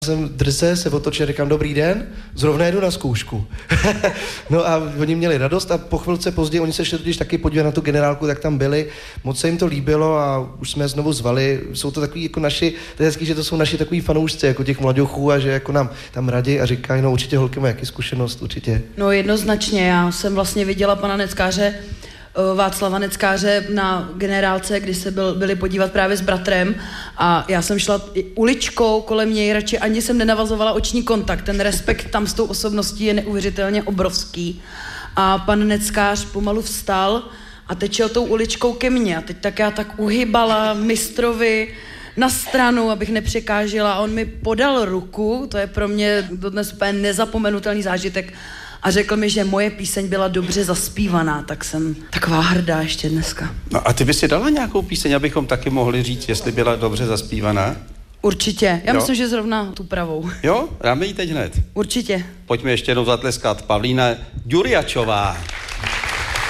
Jsem drze se otočil, říkám dobrý den, zrovna jedu na zkoušku. No a oni měli radost a po chvilce později, oni se šli totiž taky podívat na tu generálku, tak tam byli, moc se jim to líbilo a už jsme je znovu zvali. Jsou to takový jako naši, to je hezký, že to jsou naši takový fanoušci, jako těch mladěchů a že jako nám tam radí a říkají, no určitě holky mají jaký zkušenost, určitě. No jednoznačně, já jsem vlastně viděla pana Neckáře, Václava Neckáře na generálce, kdy se byli podívat právě s bratrem a já jsem šla uličkou kolem něj, radši ani jsem nenavazovala oční kontakt, ten respekt tam s tou osobností je neuvěřitelně obrovský a pan Neckář pomalu vstal a teď šel tou uličkou ke mně a teď já tak uhybala mistrovi na stranu, abych nepřekážela a on mi podal ruku, to je pro mě dodnes úplně nezapomenutelný zážitek a řekl mi, že moje píseň byla dobře zaspívaná, tak jsem taková hrdá ještě dneska. No a ty bys si dala nějakou píseň, abychom taky mohli říct, jestli byla dobře zaspívaná? Určitě, já myslím, že zrovna tu pravou. Jo, dáme ji teď hned. Určitě. Pojďme ještě jednou zatleskat. Pavlína Ďuriačová.